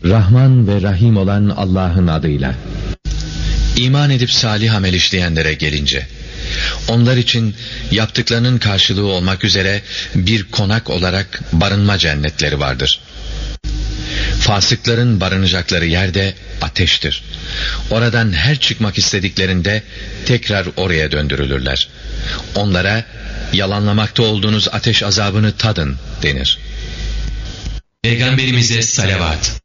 Rahman ve Rahim olan Allah'ın adıyla. İman edip salih amel işleyenlere gelince, onlar için yaptıklarının karşılığı olmak üzere bir konak olarak barınma cennetleri vardır. Fasıkların barınacakları yer de ateştir. Oradan her çıkmak istediklerinde tekrar oraya döndürülürler. Onlara yalanlamakta olduğunuz ateş azabını tadın denir. Peygamberimize salavat.